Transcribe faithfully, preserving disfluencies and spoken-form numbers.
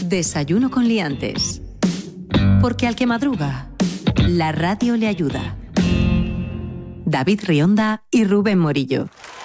Desayuno con liantes. Porque al que madruga, la radio le ayuda. David Rionda y Rubén Morillo.